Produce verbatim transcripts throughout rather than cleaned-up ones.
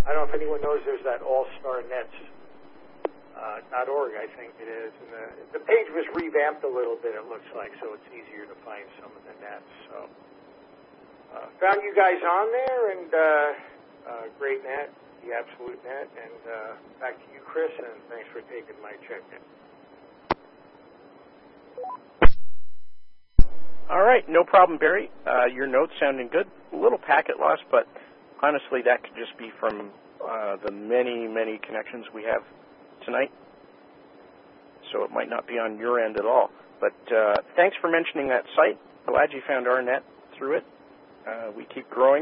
I don't know if anyone knows there's that all star nets dot org, I think it is. And the, the page was revamped a little bit, it looks like, so it's easier to find some of the nets. So uh, found you guys on there, and uh, uh, great net, the Absolute Net. And uh, back to you, Chris, and thanks for taking my check-in. All right, no problem, Barry. Uh, your notes sounding good. A little packet loss, but honestly, that could just be from uh, the many, many connections we have tonight. So it might not be on your end at all. But uh, thanks for mentioning that site. Glad you found our net through it. Uh, we keep growing.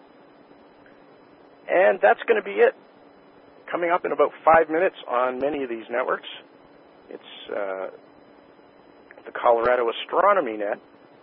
And that's going to be it. Coming up in about five minutes on many of these networks, it's uh, the Colorado Astronomy Net.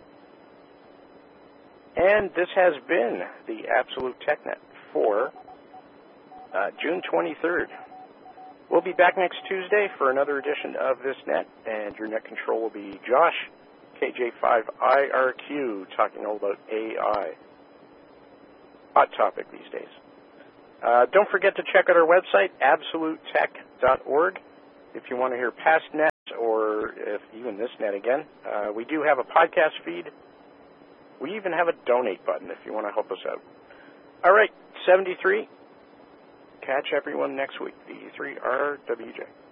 And this has been the Absolute TechNet for uh, June twenty-third. We'll be back next Tuesday for another edition of this net, and your net control will be Josh, K J five I R Q, talking all about A I. Hot topic these days. Uh, don't forget to check out our website, absolute tech dot org, if you want to hear past nets or if even this net again. Uh, we do have a podcast feed. We even have a donate button if you want to help us out. All right, seventy-three. Catch everyone next week, the three R W J.